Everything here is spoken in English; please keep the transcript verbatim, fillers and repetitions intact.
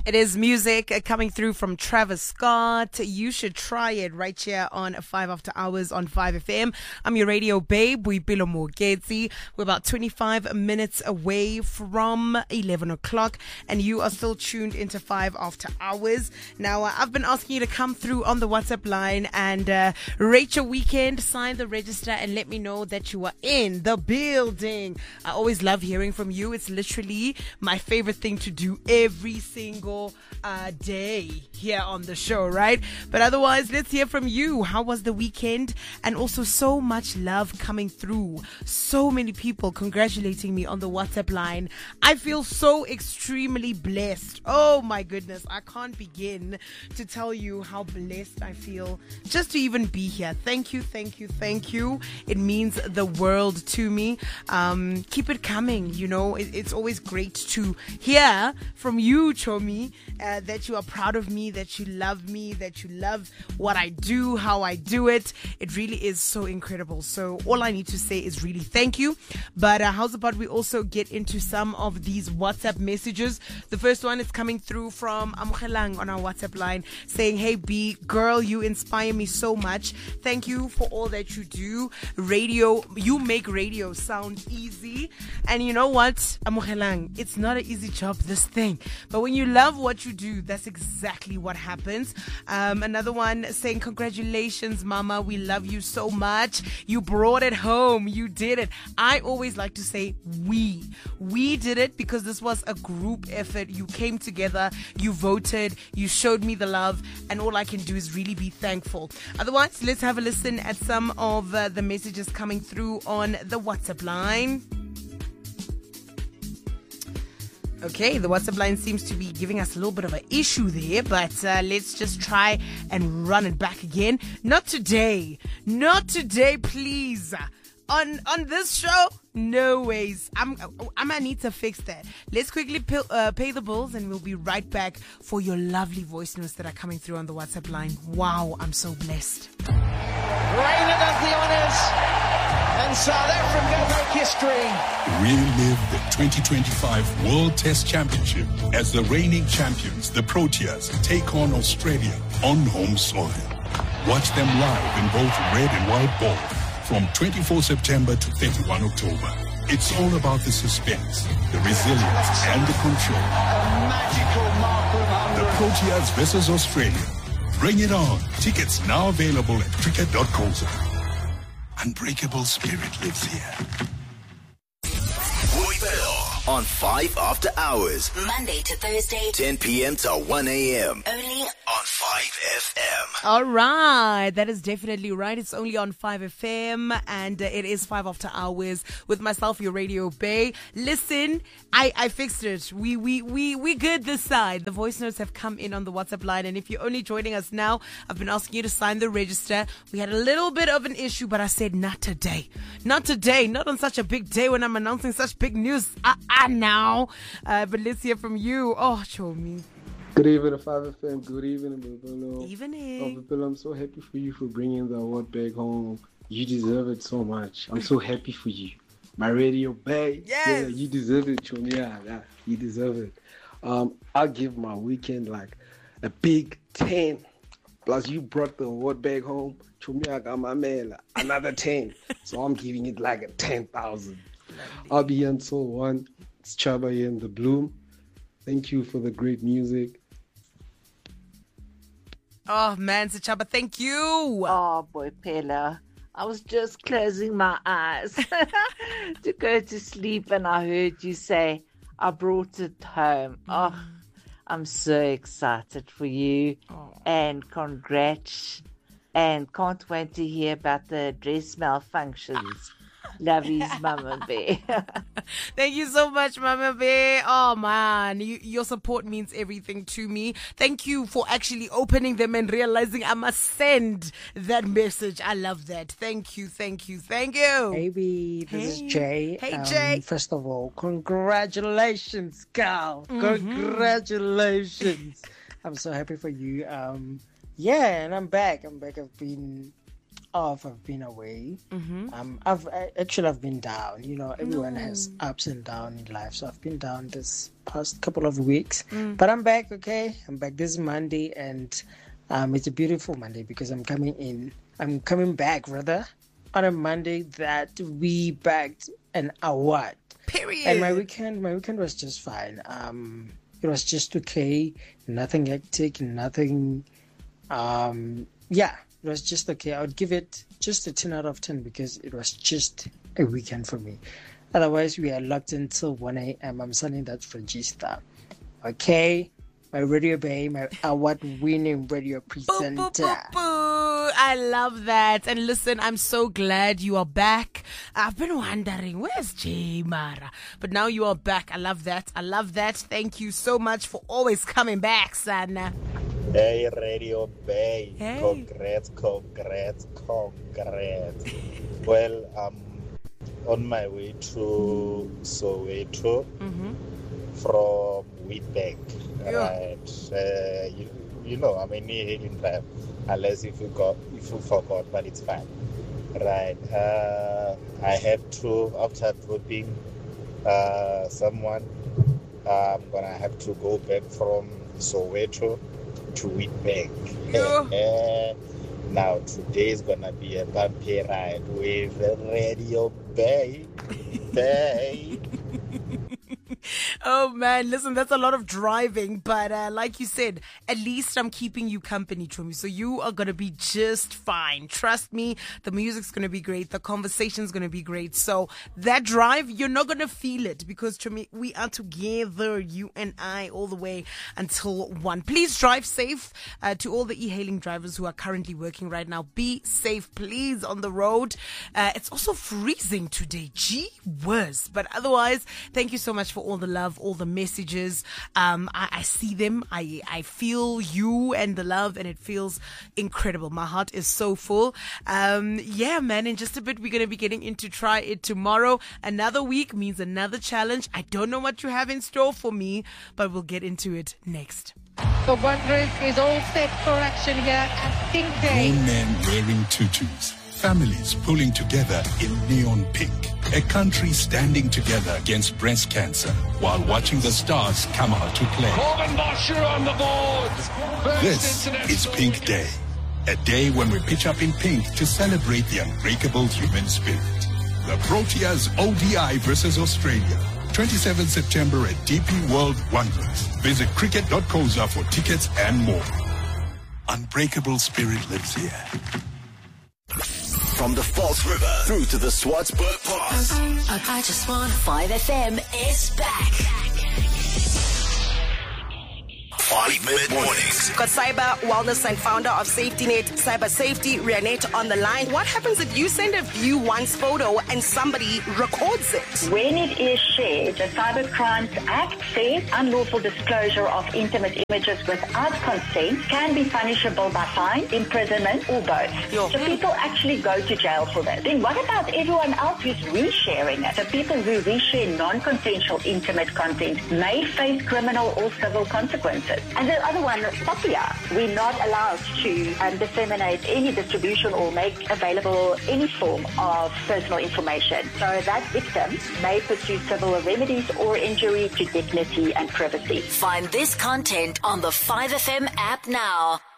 It is music uh, coming through from Travis Scott. You should try it right here on five After Hours on five F M. I'm your radio babe, Boipelo Mogezi. We're about twenty-five minutes away from eleven o'clock, and you are still tuned into five After Hours. Now, uh, I've been asking you to come through on the WhatsApp line and uh, rate your weekend, sign the register, and let me know that you are in the building. I always love hearing from you. It's literally my favorite thing to do every single uh, day here on the show, right? But otherwise, let's hear from you. How was the weekend? And also so much love coming through. So many people congratulating me on the WhatsApp line. I feel so extremely blessed. Oh my goodness. I can't begin to tell you how blessed I feel just to even be here. Thank you, thank you, thank you. It means the world to me. Um, keep it coming. You know, it, it's always great to hear from you, Chomi, uh, that you are proud of me, that you love me, that you love what I do, how I do it. It really is so incredible. So all I need to say is really thank you. But uh, how's about we also get into some of these WhatsApp messages? The first one is coming through from Amukelang on our WhatsApp line saying, hey B, girl, you inspire me so much. Thank you for all that you do. Radio, you make radio sound easy. And you know what, Amukelang, it's not an easy job, this thing. But when you love what you do, that's exactly what happens. Um, another one saying, congratulations, Mama. We love you so much. You brought it home. You did it. I always like to say we. We did it because this was a group effort. You came together. You voted. You showed me the love. And all I can do is really be thankful. Otherwise, let's have a listen at some of uh, the messages coming through on the WhatsApp line. Okay, the WhatsApp line seems to be giving us a little bit of an issue there, but uh, let's just try and run it back again. Not today. Not today, please. On on this show, no ways. I'm I'm gonna need to fix that. Let's quickly pay, uh, pay the bills, and we'll be right back for your lovely voice notes that are coming through on the WhatsApp line. Wow, I'm so blessed. Reina does the honours. And South Africa make history. Relive the twenty twenty-five World Test Championship as the reigning champions, the Proteas, take on Australia on home soil. Watch them live in both red and white ball from twenty-fourth September to thirty-first October. It's all about the suspense, the resilience, and the control. A magical mark of The Proteas versus Australia. Bring it on. Tickets now available at cricket dot co dot za. Unbreakable spirit lives here. Boipelo on five After Hours. Monday to Thursday. ten p.m. to one a.m. Only on five F M. All right, that is definitely right. It's only on five F M, and uh, it is five After Hours with myself, your radio bay. Listen, I, I fixed it. We we we we good this side. The voice notes have come in on the WhatsApp line, and if you're only joining us now, I've been asking you to sign the register. We had a little bit of an issue, but I said not today, not today, not on such a big day when I'm announcing such big news. Ah, uh, uh, now, uh, but let's hear from you. Oh, show me. Good evening, five F M. Good evening, Boipelo. Evening. Oh, Boipelo, I'm so happy for you for bringing the award back home. You deserve it so much. I'm so happy for you. My radio babe. Yes. Yeah, you deserve it, Chum. Yeah, yeah, you deserve it. Um, I'll give my weekend like a big ten. Plus, you brought the award back home. Chum, I got my man another ten. So I'm giving it like a ten thousand. I'll be on Soul One. It's Chaba here in the Bloom. Thank you for the great music. Oh man, Sichaba, thank you. Oh, Boipelo. I was just closing my eyes to go to sleep, and I heard you say, I brought it home. Oh, I'm so excited for you. Oh. And congrats. And can't wait to hear about the dress malfunctions. Love his Mama Bear. Thank you so much, Mama Bear. Oh, man. You, your support means everything to me. Thank you for actually opening them and realizing I must send that message. I love that. Thank you, thank you, thank you. Hey, B, this Hey. is Jay. Hey, Um, Jay. First of all, congratulations, girl. Mm-hmm. Congratulations. I'm so happy for you. Um, yeah, and I'm back. I'm back. I've been off, I've been away. Mm-hmm. Um, I've I, actually I've been down. You know, everyone no. has ups and downs in life, so I've been down this past couple of weeks. Mm. But I'm back. Okay, I'm back this Monday, and um, it's a beautiful Monday because I'm coming in. I'm coming back rather on a Monday that we bagged an award. Period. And my weekend, my weekend was just fine. Um, it was just okay. Nothing hectic. Nothing. Um, yeah, it was just okay. I would give it just a ten out of ten because it was just a weekend for me. Otherwise, we are locked until one a.m. I'm sending that register. Okay, my Radio Bay, my award-winning radio presenter. Boo, boo, boo, boo. I love that. And listen, I'm so glad you are back. I've been wondering, where's Jay Mara? But now you are back. I love that. I love that. Thank you so much for always coming back, son. Hey, Radio Bay. Hey. Congrats, congrats, congrats. Well, I'm on my way to Soweto Mm-hmm. from Witbank. Yeah. Right. Uh, you, you know, I'm in hailing drive, unless if you got, if you forgot, but it's fine. Right. Uh, I had to, after dropping uh, someone, uh, I'm gonna have to go back from Soweto to Witbank. Yeah. Now today is gonna be a bumpy ride with Radio Bay. Bay. Oh man, listen, that's a lot of driving, but uh, like you said, at least I'm keeping you company, Chomi, so you are going to be just fine. Trust me, the music's going to be great, the conversation's going to be great, so that drive, you're not going to feel it, because Chomi, we are together, you and I, all the way until one. Please drive safe. Uh, to all the e-hailing drivers who are currently working right now, be safe, please, on the road. Uh, it's also freezing today, gee whiz, but otherwise, thank you so much for all the love, all the messages. Um, I, I see them. I, I feel you and the love, and it feels incredible. My heart is so full. Um, yeah, man, in just a bit, we're going to be getting into Try It tomorrow. Another week means another challenge. I don't know what you have in store for me, but we'll get into it next. The Wanderers is all set for action here at Pink Day. Grown men wearing tutus. Families pulling together in neon pink. A country standing together against breast cancer while watching the stars come out to play. Morgan Bosher on the board. First This is Pink Day. A day when we pitch up in pink to celebrate the unbreakable human spirit. The Proteas O D I versus Australia. twenty-seventh September at D P World Wanderers. Visit cricket dot coza for tickets and more. Unbreakable spirit lives here. From the False River through to the Swartsburg Pass. I just want five F M is back. Five Minute Mornings. Got cyber wellness and founder of SafetyNet Cyber Safety, Rianette, on the line. What happens if you send a view once photo and somebody records it? When it is shared, the Cyber Crimes Act says unlawful disclosure of intimate images without consent can be punishable by fine, imprisonment, or both. Yo. So people actually go to jail for this. Then what about everyone else who's resharing it? So people who reshare non-consensual intimate content may face criminal or civil consequences. And the other one, Sapia. We're not allowed to um, disseminate any distribution or make available any form of personal information. So that victim may pursue civil remedies or injury to dignity and privacy. Find this content on the five F M app now.